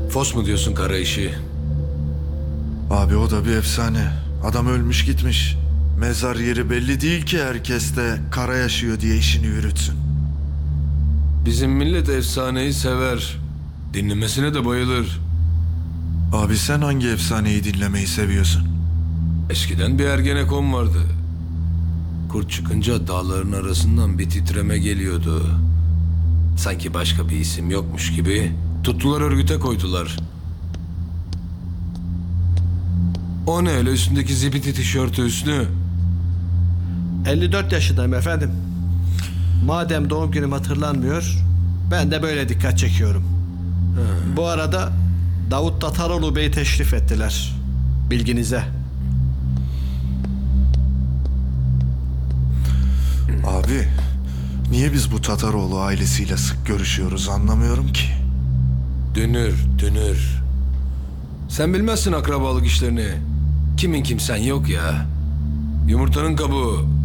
Fos mu diyorsun kara işi? Abi o da bir efsane. Adam ölmüş gitmiş. Mezar yeri belli değil ki herkes de kara yaşıyor diye işini yürütsün. Bizim millet efsaneyi sever. Dinlemesine de bayılır. Abi sen hangi efsaneyi dinlemeyi seviyorsun? Eskiden bir Ergenekon vardı. Kurt çıkınca dağların arasından bir titreme geliyordu. Sanki başka bir isim yokmuş gibi tuttular, örgüte koydular. O ne öyle üstündeki zibiti tişörtü Hüsnü? 54 yaşındayım efendim. Madem doğum günüm hatırlanmıyor, ben de böyle dikkat çekiyorum. Bu arada Davut Tataroğlu Bey'i teşrif ettiler. Bilginize. Abi niye biz bu Tataroğlu ailesiyle sık görüşüyoruz anlamıyorum ki. Dünür. Sen bilmezsin akrabalık işlerini. Kimin kimsen yok ya. Yumurtanın kabuğu.